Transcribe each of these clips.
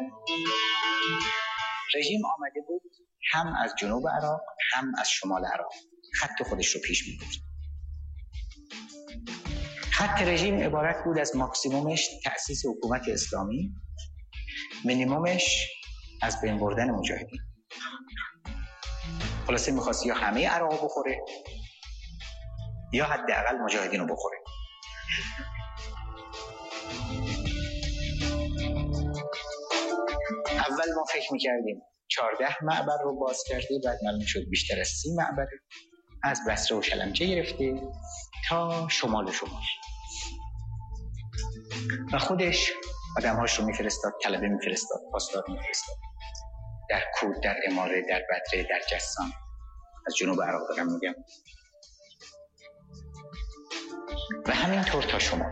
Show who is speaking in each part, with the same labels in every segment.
Speaker 1: رژیم آمده بود هم از جنوب عراق هم از شمال عراق خط خودش رو پیش می‌برد. خط رژیم عبارت بود از ماکسیمومش تأسیس حکومت اسلامی، مینیمومش از بین بردن مجاهدین. خلاصه می‌خواست یا همه عراق بخوره یا حداقل مجاهدین رو بخوره. اول ما فکر می‌کردیم 14 معبر رو باز کرده، بعد معلوم شد بیشتر از 30 معبر از بصره و شلمچه گرفته تا شمال و خودش آدم‌هاش رو می‌فرستاد، طلبه می‌فرستاد، پاسدار می‌فرستاد در کود، در اماره، در بدره، در جسان. از جنوب عراق دارم میگم و همینطور تا شمال.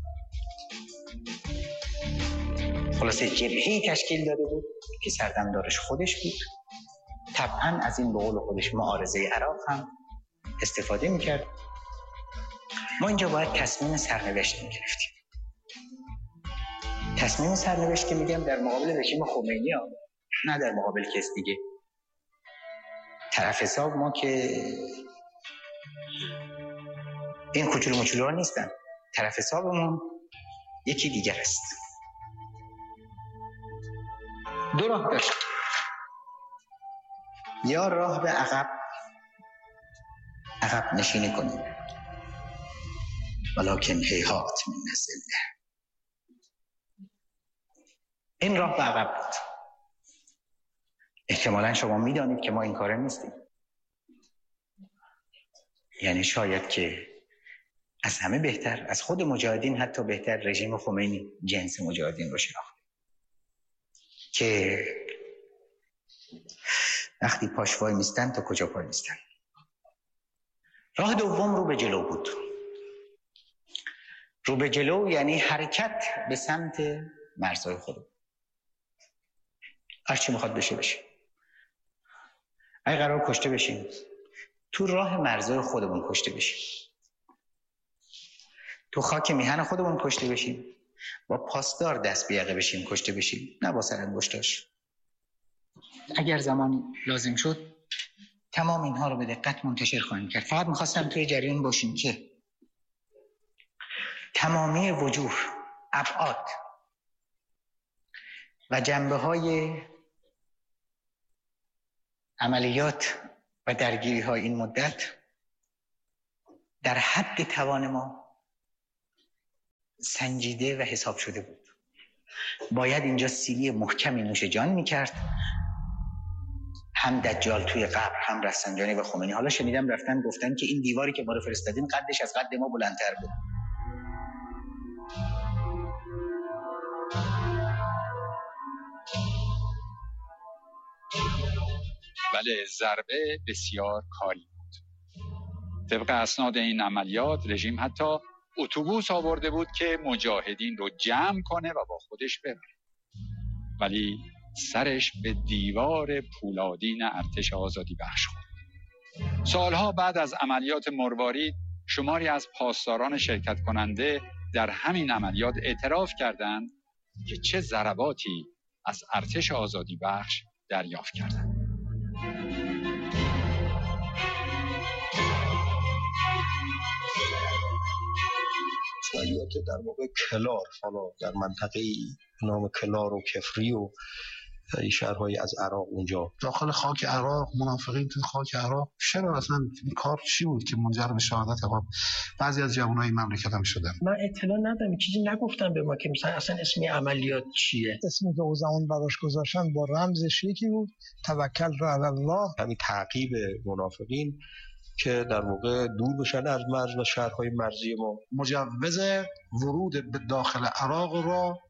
Speaker 1: خلاصه جبهه‌ای تشکیل داده بود که سردمدارش خودش بود. طبعاً از این به قول خودش معارضه عراق هم استفاده می‌کرد. ما اینجا باید تصمیم سرنوشت می‌گرفتیم. تصمیم سرنوشت که میگم در مقابل رژیم خمینی ها، نه در مقابل کس دیگه. طرف حساب ما که این کوچولو موچولو ها نیستن. طرف حسابمون یکی دیگر است. دو راه داشت. یا راه به عقب نشینی کنیم، ولکن هیهات من الزله. این راه به عقب بود. احتمالاً شما میدانید که ما این کاره نیستیم. یعنی شاید که از همه بهتر، از خود مجاهدین حتی بهتر، رژیم خمینی جنس مجاهدین رو شناخت که وقتی پاش وای میستن تا کجا پای میستن. راه دوم رو به جلو بود. رو به جلو یعنی حرکت به سمت مرزهای خودمون. هر چی میخواد بشه. اگه قرار کشته بشیم تو راه مرزهای خودمون کشته بشیم، تو خاک میهن خودمون کشته بشیم، با پاسدار دست به یقه بشیم کشته بشیم، نه با سرانگشتاش. اگر زمانی لازم شد تمام اینها رو به دقت منتشر خواهیم کرد. فقط میخواستم توی جریان باشیم که تمامی وجوه، ابعاد و جنبه‌های عملیات و درگیری‌های این مدت در حد توان ما سنجیده و حساب شده بود. باید اینجا سیلی محکمی نوش جان می‌کرد. هم دجال توی قبر، هم رفسنجانی و خمینی. حالا شنیدم رفتن گفتن که این دیواری که ما رو فرستادین قدش از قد ما بلندتر بود.
Speaker 2: بله، ضربه بسیار کاری بود. طبق اسناد این عملیات رژیم حتی اتوبوس آورده بود که مجاهدین رو جمع کنه و با خودش ببره، ولی سرش به دیوار پولادین ارتش آزادی بخش خورد. سالها بعد از عملیات مروارید شماری از پاسداران شرکت کننده در همین عملیات اعتراف کردند که چه ضرباتی از ارتش آزادی بخش دریافت کردند.
Speaker 3: عملیات در واقع کلار، حالا در منطقه نام کلار و کفری و شهرهای از عراق اونجا
Speaker 4: داخل خاک عراق، منافقین تو خاک عراق. چرا اصلا این کار چی بود که منجر به شهادت بعضی از جوانای مملکت هم شدن؟
Speaker 5: من اطلاع ندارم، چیزی نگفتن به ما که مثلا اصلا اسم عملیات چیه.
Speaker 6: اسمی که او زمان براش گذاشتن با رمزش یکی بود، توکل را علی الله.
Speaker 3: همین تعقیب منافقین که در واقع دور بشن از مرز و شهرهای مرزی ما.
Speaker 4: مجوز ورود به داخل عراق را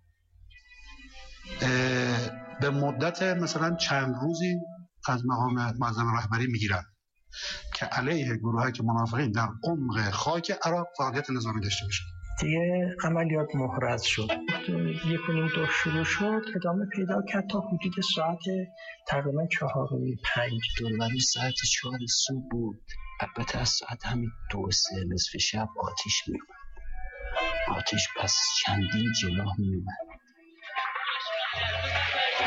Speaker 4: به مدت مثلا چند روزی از مقام معظم رهبری میگیرن که علیه گروهایی که منافقین در عمق خاک عراق فعالیت نظامی داشته باشن.
Speaker 5: دیگه عملیات محرز شد. 1:30 شروع شد، ادامه پیدا کرد تا حدود ساعت تقریبا 4:05.
Speaker 7: دوربری ساعت 4 صبح بود. البته از ساعت همین 2-3 نصف شب آتیش می اومد. آتیش پس چندین جناح می اومد.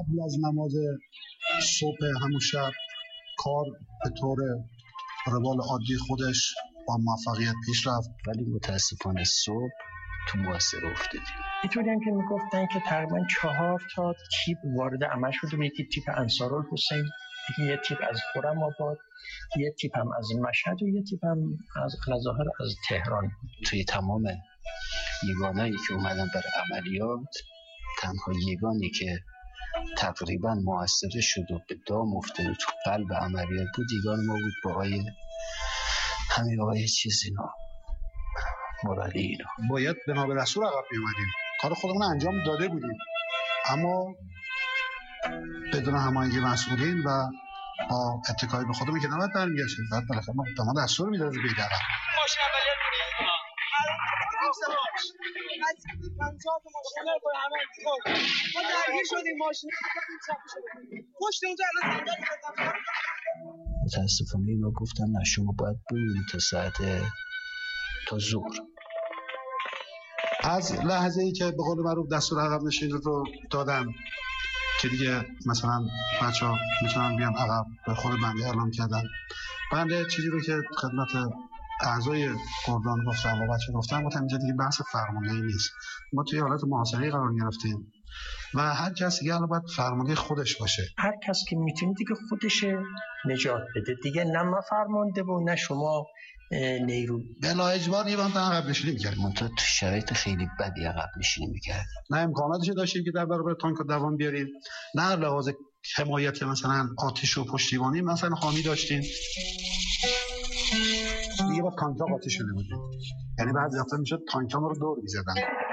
Speaker 4: قبل از نماز صبح همون شب کار به طور روال عادی خودش با موفقیت پیش رفت،
Speaker 7: ولی متاسفانه صبح تو محاصره افتادیم.
Speaker 5: اینطوری هم که میگفتن که تقریبا 4 تا تیپ وارد عمل شده، یکی تیپ انصارالحسین، یه تیپ از خرم آباد، یه تیپ هم از مشهد و یه تیپ هم از الظاهر از تهران.
Speaker 7: توی تمام یگانایی که اومدن برای عملیات، تنها یگانی که تقریبا موثر شد و به دام افتاد تو قلب عملیات بود، یگان ما بود با همین آقای چیز اینا مرالی اینا.
Speaker 4: باید بنا به رسول عقب می‌اومدیم، کار خودمون انجام داده بودیم، اما بدون هماهنگی مسئولین و با اتکای به خودمون که نباید برمیگشتیم. بعد بالاخره ما دستور میداد برید عقب.
Speaker 8: ماشین عملیات کنید. ما درگیر شدیم، ماشین پشت اونجا الان
Speaker 7: متاسفانه اینا گفتن نه شما باید بمونید تا ساعت تا ظهر.
Speaker 4: از لحظه ای که به قول معروف دستور عقب نشینی رو دادن که دیگه مثلا بچه‌ها میتونن بیان عقب، به خود بنده اعلام کردن. بنده چیزی رو که خدمت اعضای گردان گفتم و بچه گفتم اینجا دیگه بحث فرماندهی نیست. ما توی حالت محاصره قرار گرفتیم و هر کس دیگه الان باید فرمانده خودش باشه.
Speaker 5: هر کس که میتونه دیگه خودش نجات بده دیگه، نه ما فرمانده و نه شما نیرو.
Speaker 4: بلا اجبار یه وقت عقب نشینی می‌کردیم.
Speaker 7: منتها تو شرایط خیلی بدی عقب نشینی می‌کردیم.
Speaker 4: نه امکاناتش داشتیم که در برابر تانک دوام بیاریم، نه لحاظ حمایت مثلا آتش و پشتیبانی مثلا حامی داشتیم. دیگه با تانک‌ها قاطی شده بودیم، یعنی بعضی وقتا میشد تانک‌ها ما رو دور می‌زدن.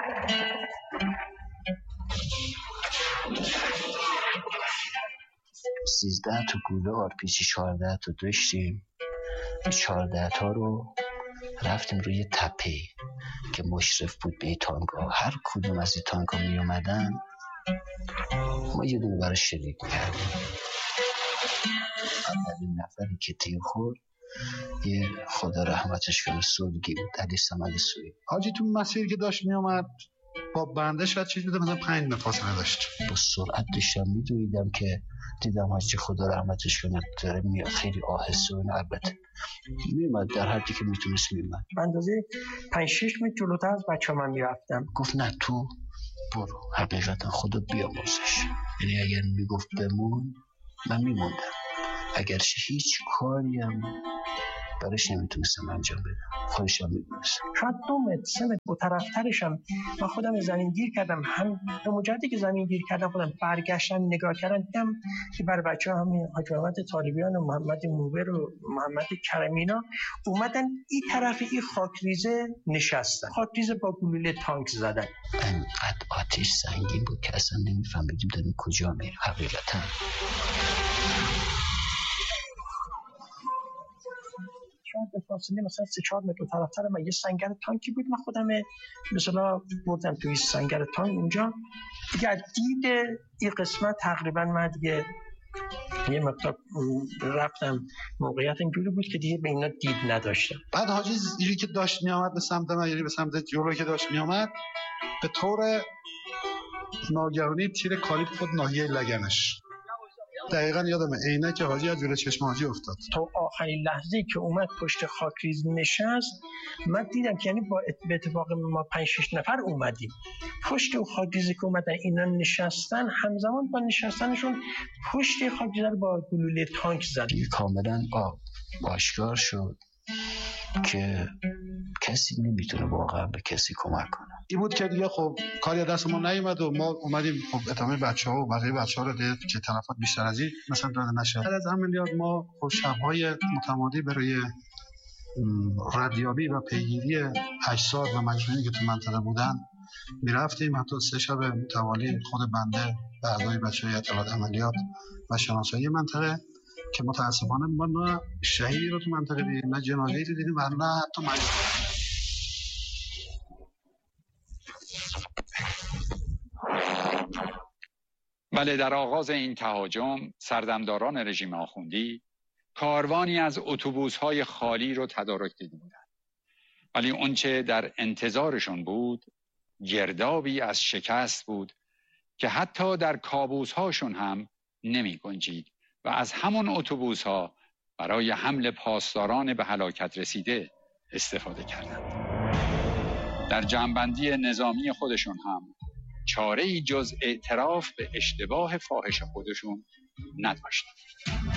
Speaker 7: سیزده تا گوله RPG 14 تا داشتیم. 14 تا رو رفتیم روی تپه که مشرف بود به تانک‌ها. هر کدوم از این تانک‌ها می اومدن ما یه دونه برای شلیک کردیم. اولین نفری که تیر خورد یه خدا رحمتش کنه سلگی بود، علی صمد سویی.
Speaker 4: حاجی تو مسیر که داشت می اومد با بنده شاید چیزی بوده مثلا 5 متر فاصله داشت.
Speaker 7: با سرعت داشتم میدویدم که دیدم حاجی خدا رحمتش کنه داره میاد، خیلی آهسته و البته میومد در حدی که میتونست میومد.
Speaker 5: به اندازه 5-6 متر جلوتر از بچه‌ها من میرفتم.
Speaker 7: گفت نه تو برو، حقیقتا خدا بیامرزش. یعنی اگر میگفت بمون من میموندم، اگرچه هیچ کاری هم برش نمیتونستم انجام بدم، خودشم میدونستم.
Speaker 5: شاید 2 متر 3 متر با طرفترشم من خودم زمین گیر کردم. هم به مجردی که زمین گیر کردم خودم برگشتم نگاه کردم دیدم که برای بچه‌ها همین حاج محمد طالبیان و محمد موبر و محمد کریمینا اومدن این طرف این خاکریزه نشستن، خاکریزه با گلوله تانک زدن.
Speaker 7: انقدر آتش سنگین بود که اصلا نمیفهمیدیم داریم کجا میریم حقیقتا.
Speaker 5: به فاصله مثلا 3-4 متر طرفتر من یه سنگر تانکی بود، من خودم مثلا بردم توی سنگر تانک اونجا دیگه. از دید این قسمت تقریبا من دیگه یه مقدار رفتم، موقعیت اینجوری بود که دیگه به اینا دید نداشتم.
Speaker 4: بعد حاجی اینجوری که داشت میامد به سمت من، یعنی به سمت جلوی که داشت میامد، به طور ناگهانی تیر کالیپ خود ناحیه لگنش. دقیقاً یادمه عینک حاجی از جلوی چشم حاجی افتاد.
Speaker 5: تا آخرین لحظه‌ای که اومد پشت خاکریز نشست، من دیدم که یعنی به اتفاق ما 5-6 نفر اومدیم پشت اون خاکریزی که اومدن اینا نشستن، همزمان با نشستنشون پشت خاکریز رو با گلوله تانک زد.
Speaker 7: کاملا آشکار شد که کسی نمیتونه واقعا به کسی کمک کنه.
Speaker 4: این بود که دیگه خب کاری دست ما نیومد و ما اومدیم خب اتمام بچه‌ها و بقیه بچه‌ها رو دید که تلفات بیشتر از این مثلا داده نشه. بعد از عملیات ما خب شب‌های متمادی برای ردیابی و پیگیری اجساد و مجموعه‌ای که تو منطقه بودن میرفتیم. حتی 3 شب متوالی خود بنده و اعضای بچه‌های اطلاعات عملیات و شناسایی منطقه که متاسفانه ما نه شهیدی رو تو منطقه دیدیم، نه جنازه‌ای رو دیدیم و نه حتی
Speaker 2: بله، در آغاز این تهاجم سردمداران رژیم آخوندی کاروانی از اتوبوس‌های خالی رو تدارک دیده بودند، ولی اونچه در انتظارشون بود گردابی از شکست بود که حتی در کابوس هاشون هم نمی گنجید و از همون اتوبوس ها برای حمل پاسداران به هلاکت رسیده استفاده کردند. در جنبندی نظامی خودشون هم چاره‌ای جز اعتراف به اشتباه فاحش خودشون نداشتند.